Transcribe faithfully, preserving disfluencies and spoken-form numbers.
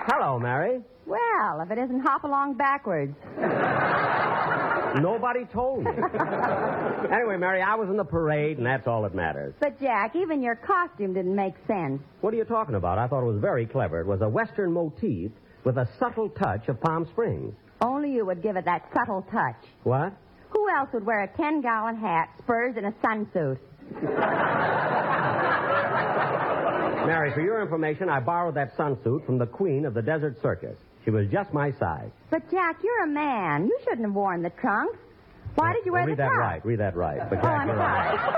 Hello, Mary. Well, if it isn't hop along backwards. Nobody told me. Anyway, Mary, I was in the parade, and that's all that matters. But, Jack, even your costume didn't make sense. What are you talking about? I thought it was very clever. It was a Western motif with a subtle touch of Palm Springs. Only you would give it that subtle touch. What? Who else would wear a ten-gallon hat, spurs, and a sunsuit? Mary, for your information, I borrowed that sunsuit from the queen of the Desert Circus. She was just my size. But, Jack, you're a man. You shouldn't have worn the trunks. Why Well, did you wear well, the trunks? trunks? Read that right. Read that right. But Oh, Jack, I'm you're right. sorry.